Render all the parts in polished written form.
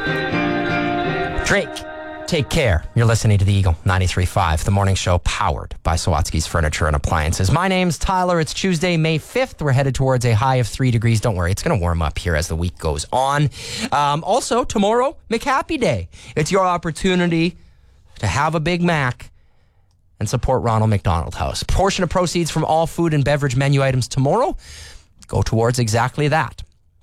Drake, take care. You're listening to the Eagle 93.5, the morning show powered by Sawatsky's Furniture and Appliances. My name's Tyler. It's Tuesday, May 5th. We're headed towards a high of 3 degrees. Don't worry, it's going to warm up here as the week goes on. Also, tomorrow, McHappy Day. It's your opportunity to have a Big Mac and support Ronald McDonald House. A portion of proceeds from all food and beverage menu items tomorrow go towards exactly that.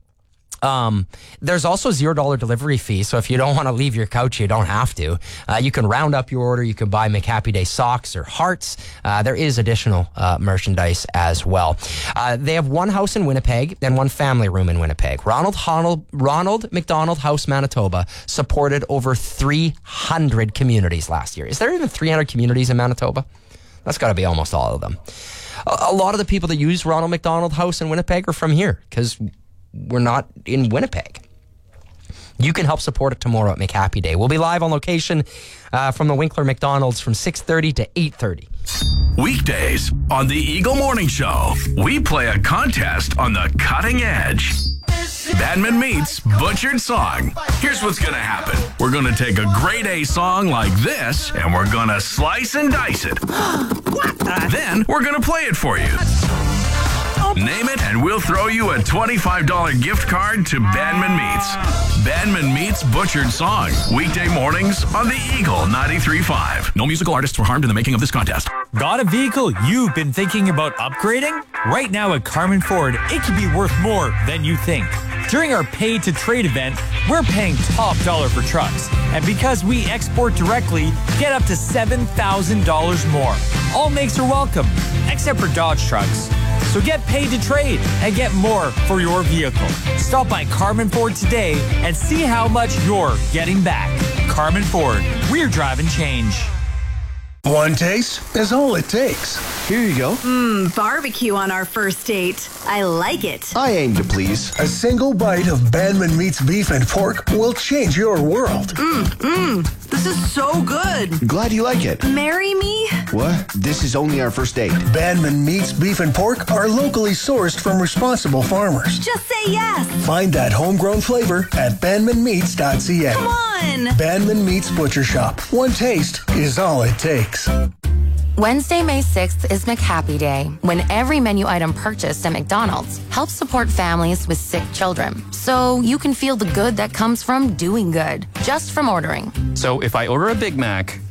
There's also $0 delivery fee, so if you don't want to leave your couch, you don't have to. You can round up your order. You can buy McHappy Day socks or hearts. There is additional merchandise as well. They have one house in Winnipeg and one family room in Winnipeg. Ronald McDonald House Manitoba supported over 300 communities last year. Is there even 300 communities in Manitoba? That's got to be almost all of them. A lot of the people that use Ronald McDonald House in Winnipeg are from here because we're not in Winnipeg. You can help support it tomorrow at McHappy Day. We'll be live on location from the Winkler McDonald's from 6:30 to 8:30. Weekdays on the Eagle Morning Show, we play a contest on the cutting edge. Bandman meets Butchered Song. Here's what's going to happen. We're going to take a grade A song like this, and we're going to slice and dice it. Then we're going to play it for you. Name it, and we'll throw you a $25 gift card to Bandman Meats. Bandman Meets Butchered Song. Weekday mornings on the Eagle 93.5. No musical artists were harmed in the making of this contest. Got a vehicle you've been thinking about upgrading? Right now at Carmen Ford, it could be worth more than you think. During our Pay to Trade event, we're paying top dollar for trucks. And because we export directly, get up to $7,000 more. All makes are welcome, except for Dodge trucks. So get paid to trade and get more for your vehicle. Stop by Carmen Ford today and see how much you're getting back. Carmen Ford, we're driving change. One taste is all it takes. Here you go. Barbecue on our first date. I like it. I aim to please. A single bite of Bandman Meats beef and pork will change your world. This is so good. Glad you like it. Marry me? What? This is only our first date. Bandman Meats beef and pork are locally sourced from responsible farmers. Just say yes. Find that homegrown flavor at bandmanmeats.ca. Come on. Bandman Meats Butcher Shop. One taste is all it takes. Wednesday, May 6th is McHappy Day, when every menu item purchased at McDonald's helps support families with sick children. So you can feel the good that comes from doing good, just from ordering. So if I order a Big Mac,